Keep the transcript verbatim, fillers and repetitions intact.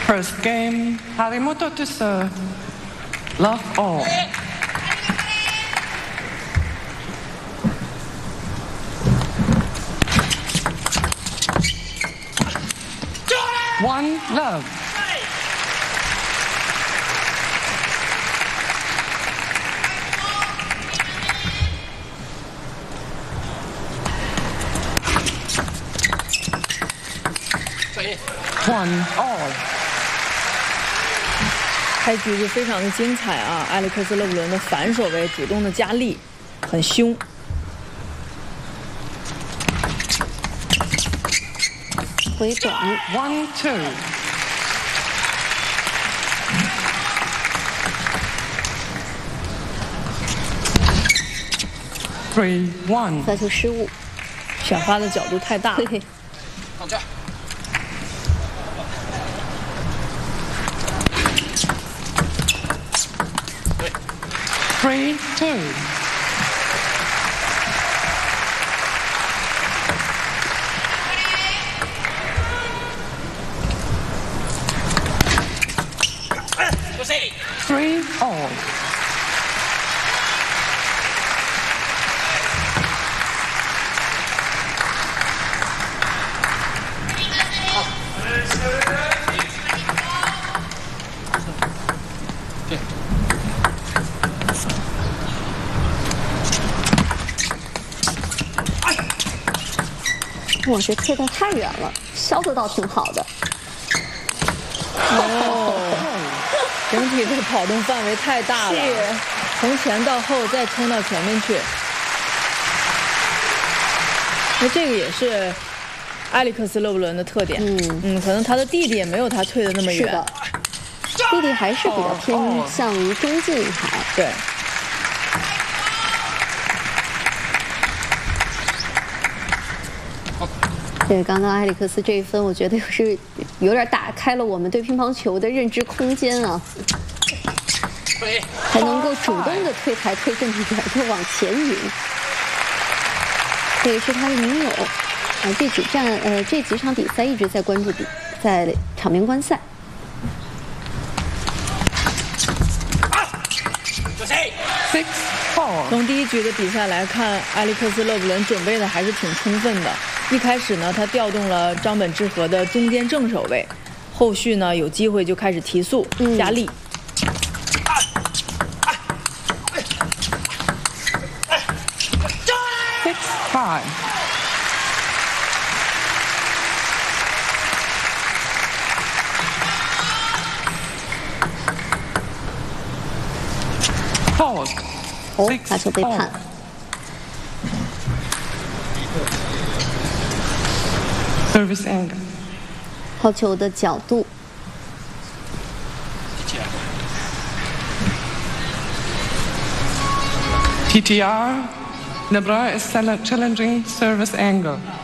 First game, Harimoto to serve. Love all. One love. One all. 开局就非常的精彩啊！埃里克斯·勒布伦的反手位主动的加力，很凶。 回短 One two. Three one. 发球失误， 选发的角度太大了。 放这。 Three two. Three all. Okay. 哇，这退得太远了，削的倒挺好的。 哦，整体的跑动范围太大了，从前到后再冲到前面去。那这个也是埃里克斯·勒布伦的特点。嗯嗯，可能他的弟弟也没有他退的那么远。 是的，弟弟还是比较偏向于中近海。 对。 对，刚刚埃里克斯这一分，我觉得是有点打开了我们对乒乓球的认知空间啊，还能够主动的退台退这么远，就往前引。这个是他的女友，啊，这几站呃这几场比赛一直在关注比在场边观赛。 从第一局的比赛来看，埃里克斯·勒布伦准备的还是挺充分的。一开始呢，他调动了张本智和的中间正手位，后续呢有机会就开始提速、嗯、加力。 Six five. Pause. 哦，发球被判。 Service angle. 抛球的角度。 T T R. Nebra is challenging service angle.